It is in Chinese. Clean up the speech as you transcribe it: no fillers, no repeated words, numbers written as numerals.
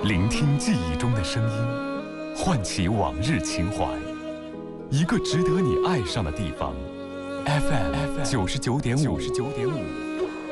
聆听记忆中的声音，唤起往日情怀。一个值得你爱上的地方。FM 99.5。